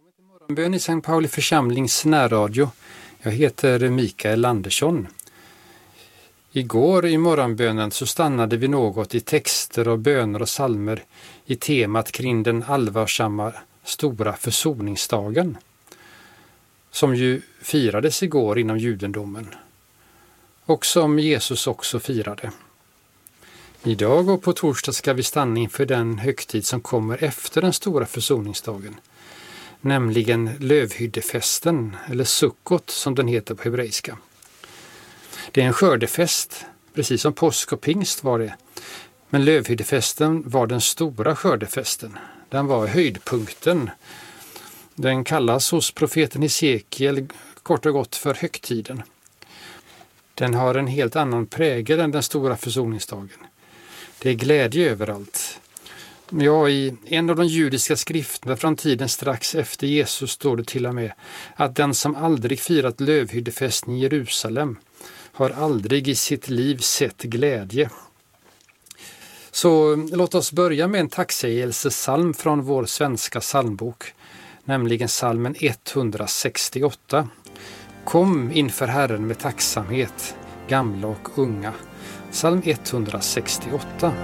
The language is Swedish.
Välkommen till morgonbön i Sankt Pauli församlings närradio. Jag heter Mikael Andersson. Igår i morgonbönen så stannade vi något i texter och böner och psalmer i temat kring den allvarsamma stora försoningsdagen, som ju firades igår inom judendomen och som Jesus också firade. Idag och på torsdag ska vi stanna inför den högtid som kommer efter den stora försoningsdagen, nämligen lövhyddefesten, eller Sukkot som den heter på hebreiska. Det är en skördefest, precis som påsk och pingst var det. Men lövhyddefesten var den stora skördefesten. Den var höjdpunkten. Den kallas hos profeten Hesekiel kort och gott för högtiden. Den har en helt annan prägel än den stora försoningsdagen. Det är glädje överallt. Ja, i en av de judiska skrifterna från tiden strax efter Jesus står det till och med att den som aldrig firat lövhyddefesten i Jerusalem har aldrig i sitt liv sett glädje. Så låt oss börja med en tacksägelsesalm från vår svenska psalmbok, nämligen psalmen 168. Kom inför Herren med tacksamhet, gamla och unga. Psalm 168.